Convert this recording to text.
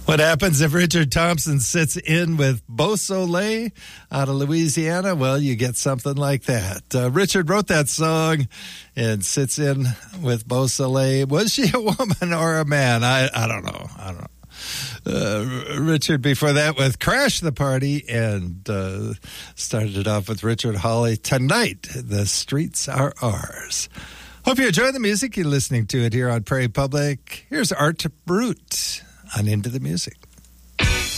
What happens if Richard Thompson sits in with Beausoleil out of Louisiana? Well, you get something like that. Richard wrote that song and sits in with Beausoleil. Was she a woman or a man? I don't know. Richard before that with Crash the Party, and started it off with Richard Hawley. Tonight, the streets are ours. Hope you enjoy the music. You're listening to it here on Prairie Public. Here's Art Brut on Into the Music.